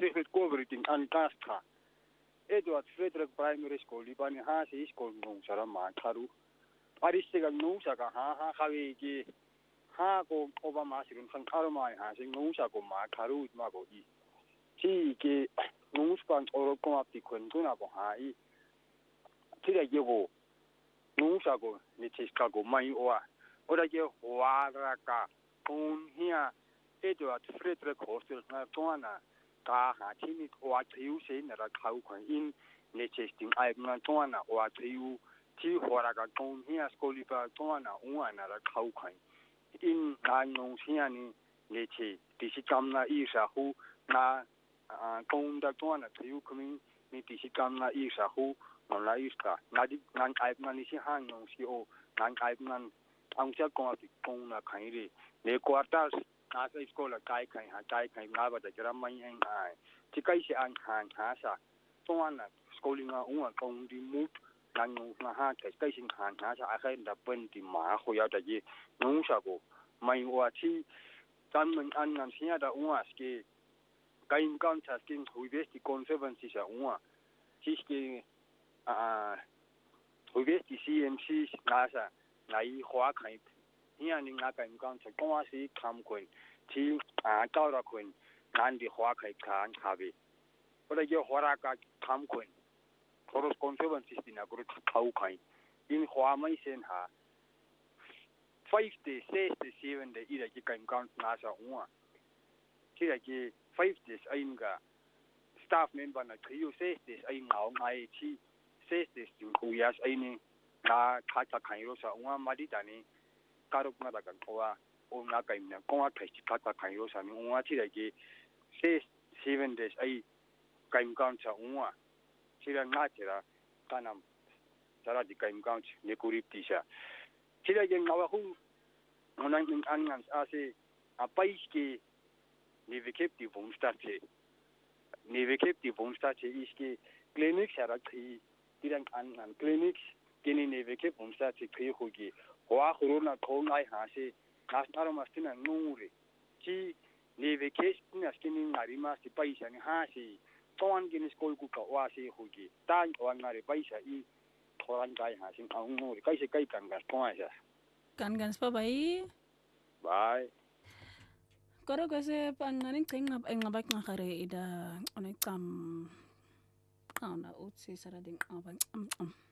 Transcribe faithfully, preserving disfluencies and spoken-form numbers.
Frederick Covering and Castra. Edward Frederick Primary School, Libani Hasi School, Sarama, Karu. Aristiga Nusaka, Ha Haviki, Hago, Obamasin, San Carmine, Hasing Nusako, Karu, Mago. Chi, Nuspan or come up the Quentuna Bohai. Tira Yogo, Nusako, Nichiskago, Mai or Odayo, Waraka, On here, Edward Frederick Hostel, Tuana. Ka ha chini wa tiu se na ra khau khan in ne chesting ai na tona wa tiu ti hora ka ton hia skoli pa tona wa na ra khau khan in na no sia ni ne che ti si kam na i sa hu na kon da tona tiu kumi ni ti si kam na i sa hu no la i ska na di nan ai na ni si han no si o nan ai nan ang sia ko ti kon na khai ri ne quarters As a scholar, Kai Kai, Kai Kai, Nava, the German and I. Tikai and Han Hasa, Toana, schooling a woman, on the mood, Nanu Naha, Station Han Hasa, I had the twenty ma, Hoyata Ye, Nusabo, my Wachi, Tamman and Nansiada Uaski, Kain Ganta Skin, who is the conservancies at Ua, Tiski, uh, who is the C M C, Nasa, Nai Huakai. Here in Naka and Ganta, Gomasi, Kamquin, T. Taura Quin, Nandi Huakai Khan Habi. But I get Horaka Kamquin, Toros conservancies in a good Kaukai. In Huamai Senha, five days, six days, seven days, either you can count Nasa Uma. Tiraki, five days, Ainga, staff member, Trio, six days, Ainga, I T, six days, Uyas, Aini, Na Kata Kairosa, Uma Maditani. Karuk na dagan oa o na kaim na ko a thai kata khairo sa mi oa thi dai six seven days ai kaim count sa oa sira nga tira kanam tara di kaim count ne kurip ti sa sira gen nawa hu onan in angans ase a pais ke ne vekep di vongsta che ne vekep di vongsta che iske clinic sara thi tirang an an clinics kini ne vekep vongsta che thi hogi Wa Corona Kongai Hase, Nastaro Mastina Nuri, Chi, Neve Kestin, Skinning Narima, the Paisa and Hasi, Toan Guinness Kolkuka, Wasi Hugi, Tan Oanari Paisa E, Torangai Hasin, Aunuri, Kaisa Kaikangas, Poisa. Kangans Pabai? Bye. Koro kasi pangaring tingap ay ngabak nga kare ida onay kam kauna utsi sarading abang am am